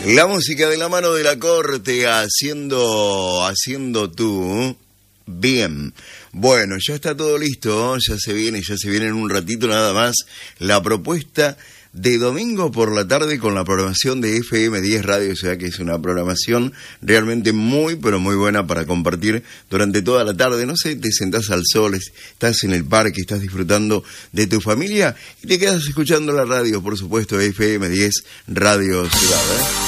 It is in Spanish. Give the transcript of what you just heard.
La música de la mano de la corte haciendo tú bien. Bueno, ya está todo listo, ya se viene en un ratito nada más la propuesta de domingo por la tarde con la programación de FM10 Radio, o sea que es una programación realmente muy, pero muy buena para compartir durante toda la tarde. No sé, te sentás al sol, estás en el parque, estás disfrutando de tu familia y te quedas escuchando la radio, por supuesto, FM10 Radio Ciudad, ¿eh?